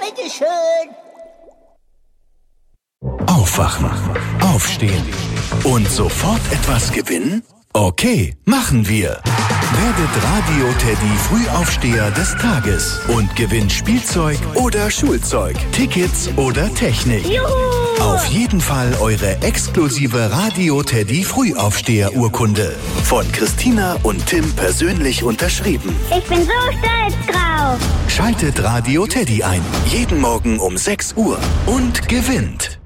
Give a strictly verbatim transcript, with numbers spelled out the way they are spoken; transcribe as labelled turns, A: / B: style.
A: bitteschön.
B: Aufwachen, aufstehen und sofort etwas gewinnen? Okay, machen wir. Werdet Radio-Teddy Frühaufsteher des Tages und gewinnt Spielzeug oder Schulzeug, Tickets oder Technik.
A: Juhu!
B: Auf jeden Fall eure exklusive Radio-Teddy Frühaufsteher-Urkunde. Von Christina und Tim persönlich unterschrieben.
A: Ich bin so stolz drauf.
B: Schaltet Radio Teddy ein. Jeden Morgen um sechs Uhr und gewinnt.